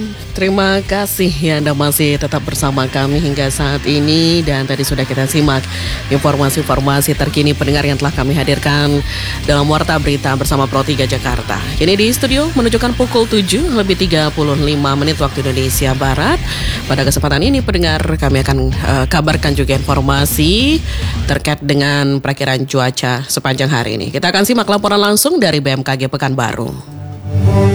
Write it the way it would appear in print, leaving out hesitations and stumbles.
Terima kasih ya Anda masih tetap bersama kami hingga saat ini. Dan tadi sudah kita simak informasi-informasi terkini pendengar yang telah kami hadirkan dalam Warta Berita bersama Pro 3 Jakarta. Kini di studio menunjukkan pukul 7:35 waktu Indonesia Barat. Pada kesempatan ini pendengar kami akan kabarkan juga informasi terkait dengan perakiraan cuaca sepanjang hari ini. Kita akan simak laporan langsung dari BMKG Pekanbaru.